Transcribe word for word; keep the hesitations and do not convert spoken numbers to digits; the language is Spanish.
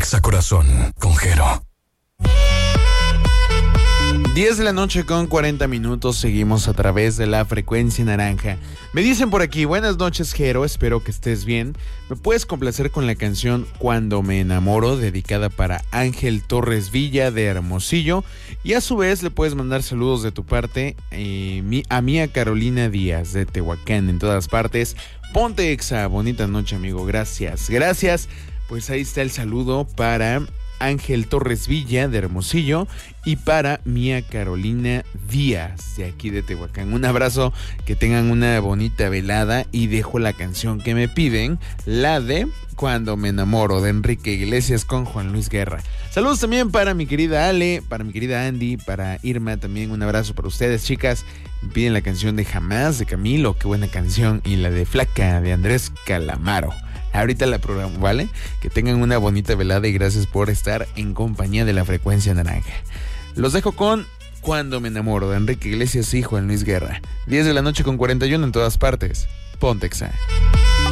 Exa Corazón con Jero. diez de la noche con cuarenta minutos, seguimos a través de la frecuencia naranja. Me dicen por aquí, buenas noches Jero, espero que estés bien. ¿Me puedes complacer con la canción Cuando me enamoro, dedicada para Ángel Torres Villa de Hermosillo? Y a su vez le puedes mandar saludos de tu parte eh, mi, a Mía Carolina Díaz de Tehuacán, en todas partes. Ponte Exa, bonita noche amigo, gracias, gracias. Pues ahí está el saludo para Ángel Torres Villa de Hermosillo y para Mía Carolina Díaz de aquí de Tehuacán. Un abrazo, que tengan una bonita velada y dejo la canción que me piden, la de Cuando me enamoro de Enrique Iglesias con Juan Luis Guerra. Saludos también para mi querida Ale, para mi querida Andy, para Irma también, un abrazo para ustedes chicas. Me piden la canción de Jamás de Camilo, qué buena canción, y la de Flaca de Andrés Calamaro. Ahorita la programo, ¿vale? Que tengan una bonita velada y gracias por estar en compañía de la frecuencia naranja. Los dejo con Cuando me enamoro de Enrique Iglesias y Juan Luis Guerra. diez de la noche con cuarenta y uno en todas partes. Ponte Exa.